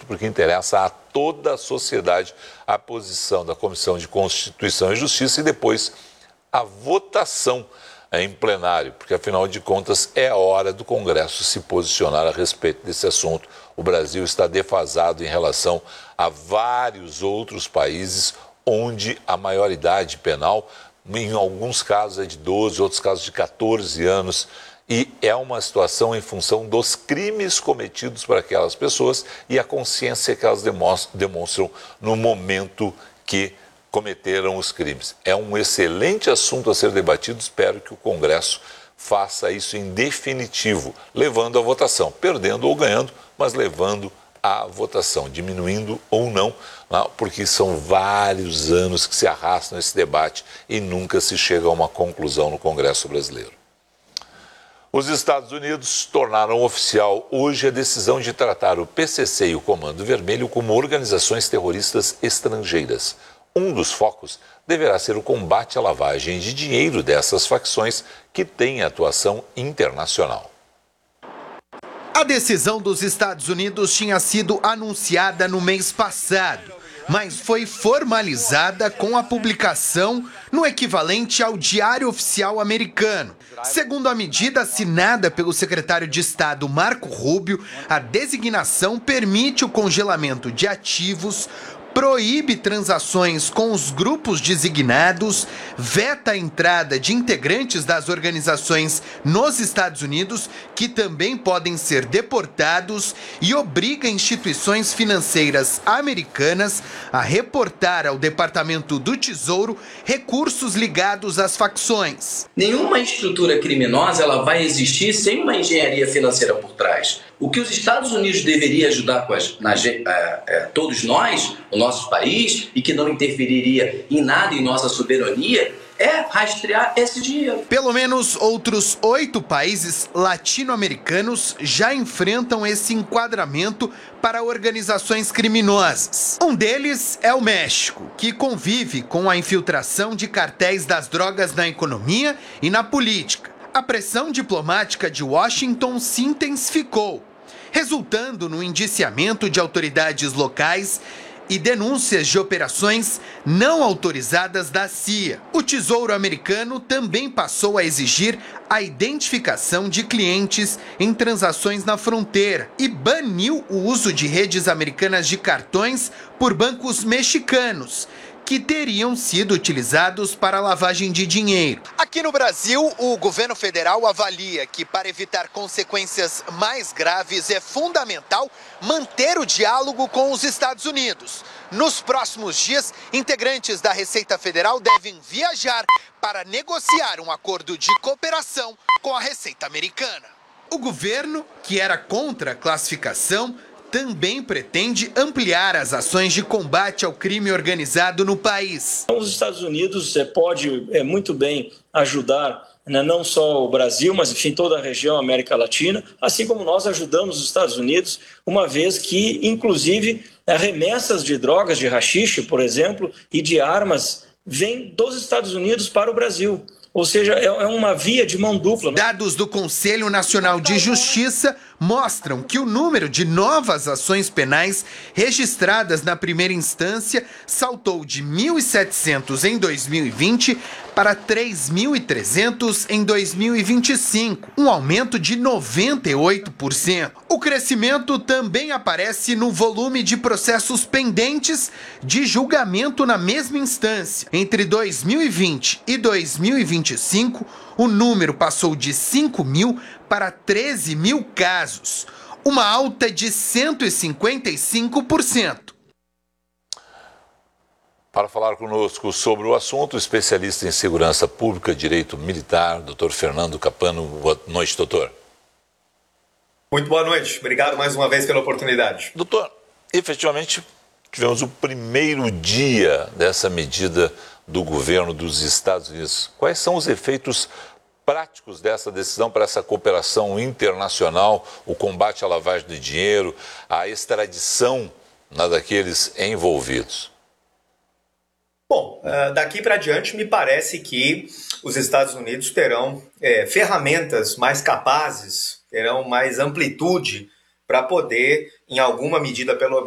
porque interessa a toda a sociedade a posição da Comissão de Constituição e Justiça e depois a votação em plenário, porque afinal de contas é hora do Congresso se posicionar a respeito desse assunto. O Brasil está defasado em relação a vários outros países onde a maioridade penal, em alguns casos é de 12, outros casos de 14 anos, e é uma situação em função dos crimes cometidos por aquelas pessoas e a consciência que elas demonstram no momento que cometeram os crimes. É um excelente assunto a ser debatido, espero que o Congresso faça isso em definitivo, levando à votação, perdendo ou ganhando, mas levando à votação, diminuindo ou não, porque são vários anos que se arrastam esse debate e nunca se chega a uma conclusão no Congresso brasileiro. Os Estados Unidos tornaram oficial hoje a decisão de tratar o PCC e o Comando Vermelho como organizações terroristas estrangeiras. Um dos focos deverá ser o combate à lavagem de dinheiro dessas facções que têm atuação internacional. A decisão dos Estados Unidos tinha sido anunciada no mês passado, mas foi formalizada com a publicação no equivalente ao Diário Oficial americano. Segundo a medida assinada pelo secretário de Estado Marco Rubio, a designação permite o congelamento de ativos, proíbe transações com os grupos designados, veta a entrada de integrantes das organizações nos Estados Unidos, que também podem ser deportados, e obriga instituições financeiras americanas a reportar ao Departamento do Tesouro recursos ligados às facções. Nenhuma estrutura criminosa ela vai existir sem uma engenharia financeira por trás. O que os Estados Unidos deveriam ajudar todos nós, o nosso país, e que não interferiria em nada em nossa soberania, é rastrear esse dinheiro. Pelo menos outros 8 países latino-americanos já enfrentam esse enquadramento para organizações criminosas. Um deles é o México, que convive com a infiltração de cartéis das drogas na economia e na política. A pressão diplomática de Washington se intensificou, resultando no indiciamento de autoridades locais e denúncias de operações não autorizadas da CIA. O Tesouro americano também passou a exigir a identificação de clientes em transações na fronteira e baniu o uso de redes americanas de cartões por bancos mexicanos, que teriam sido utilizados para lavagem de dinheiro. Aqui no Brasil, o governo federal avalia que, para evitar consequências mais graves, é fundamental manter o diálogo com os Estados Unidos. Nos próximos dias, integrantes da Receita Federal devem viajar para negociar um acordo de cooperação com a Receita Americana. O governo, que era contra a classificação, também pretende ampliar as ações de combate ao crime organizado no país. Os Estados Unidos pode muito bem ajudar, não só o Brasil, mas enfim toda a região América Latina, assim como nós ajudamos os Estados Unidos, uma vez que, inclusive, remessas de drogas, de haxixe, por exemplo, e de armas, vêm dos Estados Unidos para o Brasil. Ou seja, é uma via de mão dupla. Dados do Conselho Nacional de Justiça mostram que o número de novas ações penais registradas na primeira instância saltou de 1.700 em 2020 para 3.300 em 2025, um aumento de 98%. O crescimento também aparece no volume de processos pendentes de julgamento na mesma instância. Entre 2020 e 2025, o número passou de 5.000 para 13.000 casos, uma alta de 155%. Para falar conosco sobre o assunto, o especialista em segurança pública e direito militar, Dr. Fernando Cappano. Boa noite, doutor. Muito boa noite. Obrigado mais uma vez pela oportunidade. Doutor, efetivamente tivemos o primeiro dia dessa medida do governo dos Estados Unidos. Quais são os efeitos práticos dessa decisão para essa cooperação internacional, o combate à lavagem de dinheiro, a extradição daqueles envolvidos? Bom, daqui para diante me parece que os Estados Unidos terão ferramentas mais capazes, terão mais amplitude para poder, em alguma medida pelo